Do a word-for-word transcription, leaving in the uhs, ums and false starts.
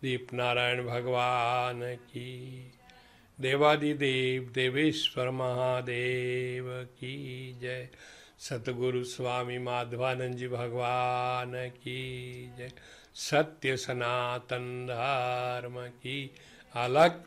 दीप नारायण भगवान की, देवादिदेव देवेश्वर महादेव की जय। सतगुरु स्वामी माधवानंद जी भगवान की जय। सत्य सनातन धर्म की अलख